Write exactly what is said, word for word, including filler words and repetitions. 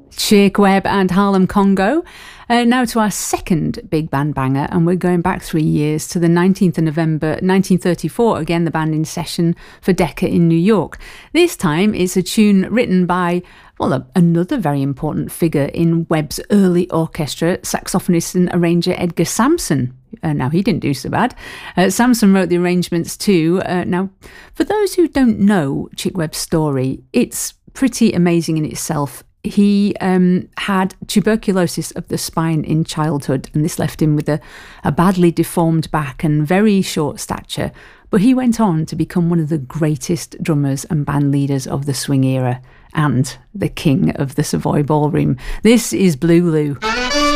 Chick Webb and Harlem Congo. Uh, now to our second big band banger, and we're going back three years to the nineteenth of November nineteen thirty-four, again the band in session for Decca in New York. This time it's a tune written by, well, a, another very important figure in Webb's early orchestra, saxophonist and arranger Edgar Sampson. Uh, now, he didn't do so bad. Uh, Sampson wrote the arrangements too. Uh, now, for those who don't know Chick Webb's story, it's pretty amazing in itself. He um, had tuberculosis of the spine in childhood, and this left him with a, a badly deformed back and very short stature. But he went on to become one of the greatest drummers and band leaders of the swing era, and the king of the Savoy Ballroom. This is Blue Lou.